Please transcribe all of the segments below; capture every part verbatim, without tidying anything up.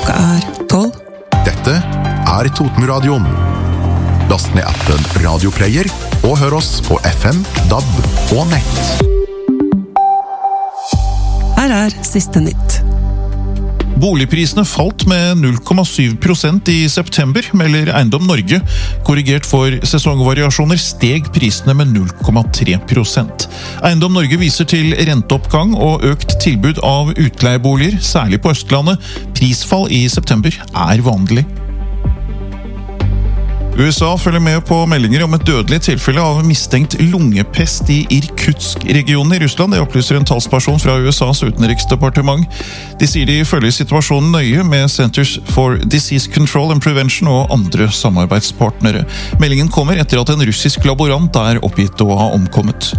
Klokka er tolv. Dette er Totenradioen. Last ned appen Radioplayer og hør oss på F M, D A B og nett. Her er siste nytt. Boligprisene falt med null komma syv prosent i september, melder Eiendom Norge. Korrigert for sesongvariasjoner steg prisene med null komma tre prosent. Eiendom Norge viser til renteoppgang og økt tilbud av utleieboliger, særlig på Østlandet. Prisfall i september er vanlig. U S A følger med på meldinger om et dødelig tilfelle av mistenkt lungepest i Irkutsk-regionen i Russland. Det opplyser en talsperson fra U S As utenriksdepartement. De sier de følger situasjonen nøye med Centers for Disease Control and Prevention og andre samarbeidspartnere. Meldingen kommer etter at en russisk laborant er oppgitt å ha omkommet.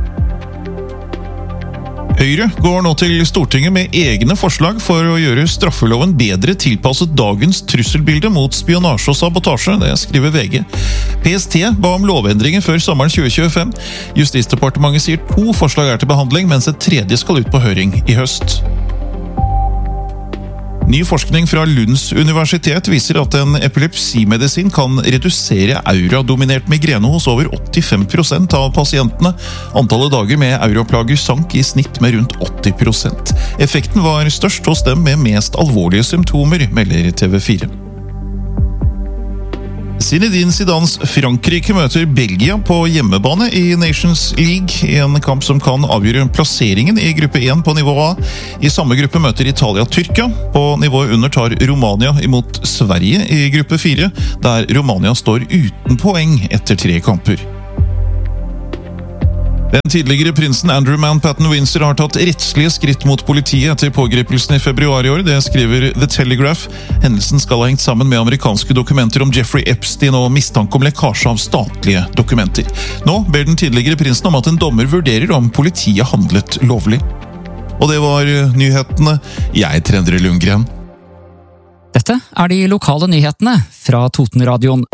Høyre går nå til Stortinget med egne forslag for å gjøre straffeloven bedre tilpasset dagens trusselbilde mot spionasje og sabotasje, det skriver V G. P S T ba om lovendringer før sommeren tjue tjuefem. Justisdepartementet sier to forslag er til behandling, mens et tredje skal ut på høring i høst. Ny forskning fra Lunds universitet viser at en epilepsimedisin kan redusere auradominert migrene hos over åttifem prosent av pasientene. Antallet dager med auraplager sank i snitt med rundt åtti prosent. Effekten var størst hos dem med mest alvorlige symptomer, melder T V fire. Zinedine Zidans Frankrike møter Belgia på hjemmebane i Nations League, i en kamp som kan avgjøre plasseringen i gruppe én på nivå A. I samme gruppe møter Italia Tyrkia. På nivået under tar Romania imot Sverige i gruppe fire, der Romania står uten poeng etter tre kamper. Den tidligere prinsen Andrew Mountbatten Windsor har tatt rettslige skritt mot politiet etter pågripelsen i februar i år. Det skriver The Telegraph. Hendelsen skal ha hengt sammen med amerikanske dokumenter om Jeffrey Epstein og mistanke om lekkasje av statlige dokumenter. Nå ber den tidligere prinsen om at en dommer vurderer om politiet handlet lovlig. Og det var nyhetene. Jeg er Endre Lundgren. Dette er de lokale nyhetene fra Totenradioen.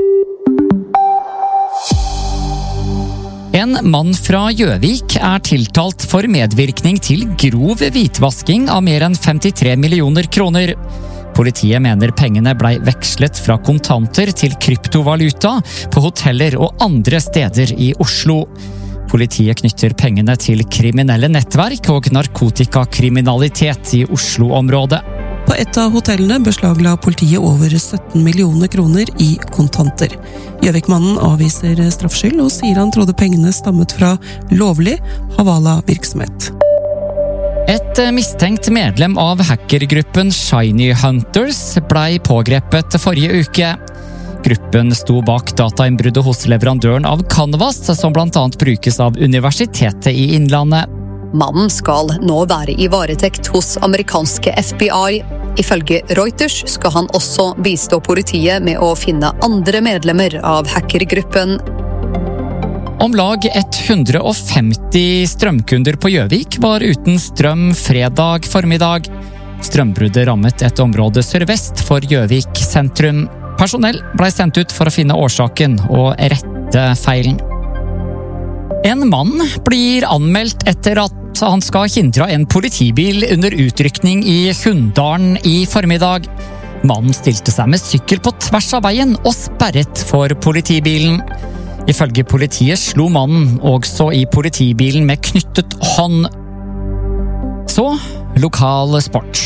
En mann fra Gjøvik er tiltalt for medvirkning til grov hvitvasking av mer enn femtitre millioner kroner. Politiet mener pengene ble vekslet fra kontanter til kryptovaluta på hoteller og andre steder i Oslo. Politiet knytter pengene til kriminelle nettverk og narkotikakriminalitet i Oslo-området. På et av hotellene beslagla politiet over sytten millioner kroner i kontanter. Gjøvikmannen avviser straffskyld og sier han trodde pengene stammet fra lovlig Havala-virksomhet. Et mistenkt medlem av hackergruppen Shiny Hunters ble pågrepet forrige uke. Gruppen sto bak datainnbruddet hos leverandøren av Canvas, som blant annet brukes av Universitetet i Innlandet. Mannen skal nå være i varetekt hos amerikanske F B I. Ifølge Reuters skal han også bistå politiet med å finne andre medlemmer av hackergruppen. Om lag hundre og femti strømkunder på Gjøvik var uten strøm fredag formiddag. Strømbruddet rammet et område sørvest for Gjøvik sentrum. Personell ble sendt ut for å finne årsaken og rette feilen. En mann blir anmeldt etter at han skal hindre en politibil under utrykning i Hunndalen i formiddag. Mannen stilte seg med sykkel på tvers av veien og sperret for politibilen. Ifølge politiet slo mannen også i politibilen med knyttet hånd. Så, lokal sport.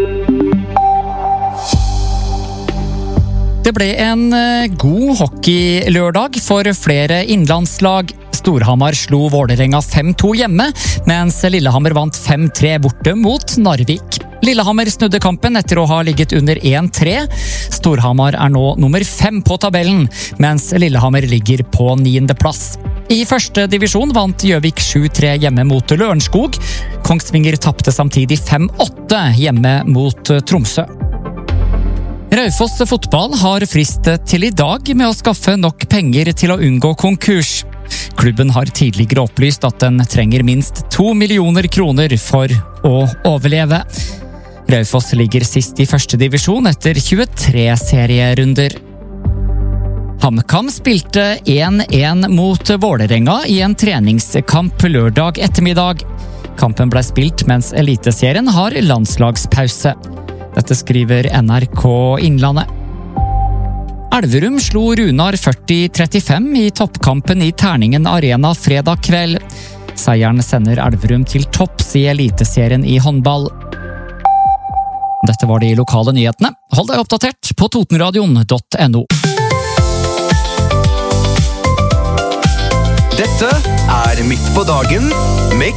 Det ble en god hockeylørdag for flere innlandslag. Storhamar slo Vålerenga fem to hjemme, mens Lillehammer vant fem tre borte mot Narvik. Lillehammer snudde kampen etter å ha ligget under én tre. Storhamar er nå nummer fem på tabellen, mens Lillehammer ligger på niende plass. I første divisjon vant Gjøvik sju tre hjemme mot Lørenskog. Kongsvinger tapte samtidig fem åtte hjemme mot Tromsø. Raufoss fotball har frist til i dag med å skaffe nok penger til å unngå konkurs. Klubben har tidligere opplyst at den trenger minst to millioner kroner for å overleve. Raufoss ligger sist i første divisjon etter tjuetre serierunder. HamKam spilte én én mot Vålerenga i en treningskamp lørdag ettermiddag. Kampen ble spilt mens Eliteserien har landslagspause. Dette skriver N R K Innlandet. Elverum slo Runar førti trettifem i toppkampen i Terningen Arena fredag kveld. Seieren sender Elverum til topps i eliteserien i håndball. Dette var de lokale nyhetene. Hold deg oppdatert på totenradion punktum no. Dette er Midt på dagen med